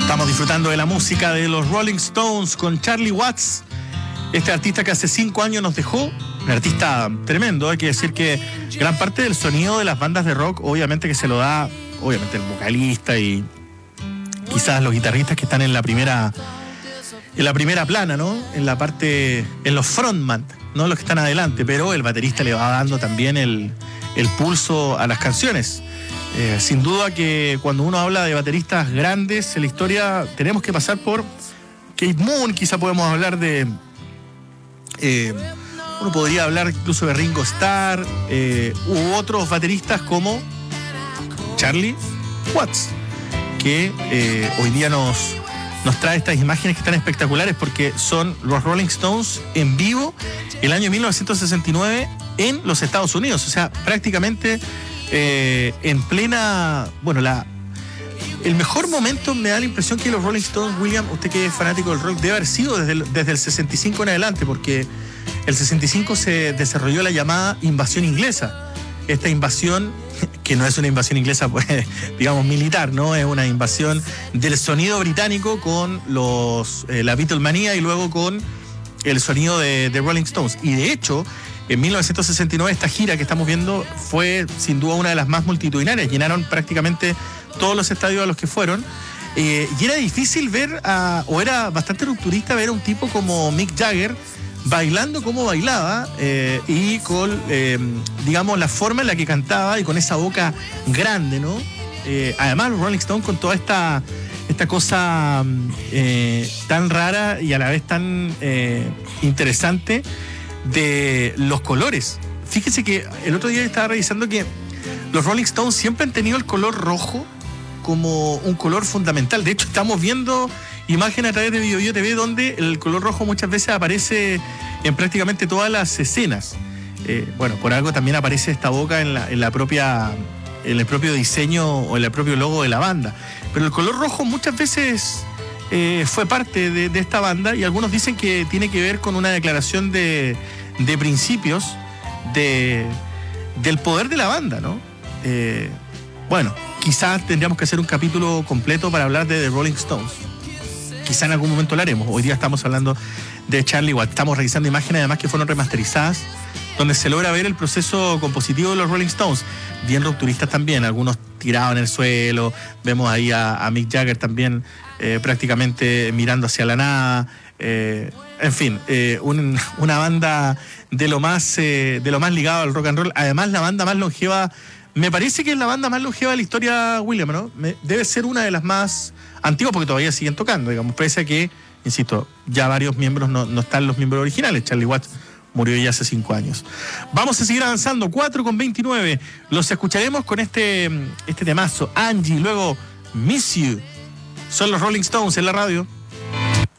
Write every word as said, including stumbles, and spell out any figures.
Estamos disfrutando de la música de los Rolling Stones con Charlie Watts, este artista que hace cinco años nos dejó, un artista tremendo. Hay que decir que gran parte del sonido de las bandas de rock, obviamente que se lo da, obviamente el vocalista y quizás los guitarristas que están en la primera, en la primera plana, ¿no? En la parte, en los frontman, no los que están adelante, pero el baterista le va dando también el, el pulso a las canciones. Eh, sin duda que cuando uno habla de bateristas grandes en la historia, tenemos que pasar por Keith Moon, quizá podemos hablar de... Eh, uno podría hablar incluso de Ringo Starr, eh, u otros bateristas como Charlie Watts, que eh, hoy día nos, nos trae estas imágenes que están espectaculares porque son los Rolling Stones en vivo el año mil novecientos sesenta y nueve en los Estados Unidos. O sea, prácticamente eh, en plena... Bueno, la el mejor momento me da la impresión que los Rolling Stones, William, usted que es fanático del rock, debe haber sido desde el, desde el sesenta y cinco en adelante, porque el sesenta y cinco se desarrolló la llamada invasión inglesa. Esta invasión, que no es una invasión inglesa, pues, digamos, militar, ¿no? Es una invasión del sonido británico con los eh, la Beatlemanía y luego con el sonido de, de Rolling Stones. Y de hecho, en mil novecientos sesenta y nueve esta gira que estamos viendo fue sin duda una de las más multitudinarias. Llenaron prácticamente todos los estadios a los que fueron. Eh, y era difícil ver, a, o era bastante rupturista ver a un tipo como Mick Jagger bailando como bailaba eh, y con, eh, digamos, la forma en la que cantaba y con esa boca grande, ¿no? Eh, además, los Rolling Stones con toda esta, esta cosa eh, tan rara y a la vez tan eh, interesante de los colores. Fíjese que el otro día estaba revisando que los Rolling Stones siempre han tenido el color rojo como un color fundamental. De hecho, estamos viendo imágenes a través de BioBio T V donde el color rojo muchas veces aparece en prácticamente todas las escenas. Eh, bueno, por algo también aparece esta boca en la, en la propia, en el propio diseño o en el propio logo de la banda. Pero el color rojo muchas veces eh, fue parte de, de esta banda y algunos dicen que tiene que ver con una declaración de, de principios de, del poder de la banda, ¿no? Eh, bueno, quizás tendríamos que hacer un capítulo completo para hablar de The Rolling Stones. Quizá en algún momento lo haremos. Hoy día estamos hablando de Charlie Watts. Estamos revisando imágenes además que fueron remasterizadas, donde se logra ver el proceso compositivo de los Rolling Stones. Bien rupturistas también, algunos tirados en el suelo. Vemos ahí a, a Mick Jagger también eh, prácticamente mirando hacia la nada. Eh, en fin, eh, un, una banda de lo más eh, de lo más ligado al rock and roll. Además, la banda más longeva, me parece que es la banda más longeva de la historia, William, ¿no? Me, debe ser una de las más antiguas porque todavía siguen tocando, digamos, pese a que, insisto, ya varios miembros no, no están los miembros originales. Charlie Watts murió ya hace cinco años. Vamos a seguir avanzando, cuatro con veintinueve. Los escucharemos con este, este temazo, Angie, luego Miss You. Son los Rolling Stones en la radio.